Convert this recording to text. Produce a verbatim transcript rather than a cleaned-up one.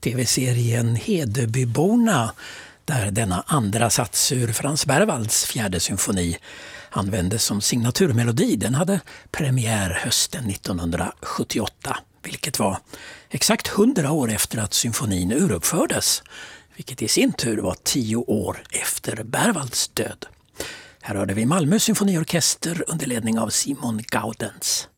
tv-serien Hedebyborna, där denna andra sats ur Frans Berwalds fjärde symfoni användes som signaturmelodi. Den hade premiär hösten nittonhundrasjuttioåtta, vilket var exakt hundra år efter att symfonin uruppfördes, vilket i sin tur var tio år efter Berwalds död. Här hörde vi Malmö symfoniorkester under ledning av Simon Gaudenz.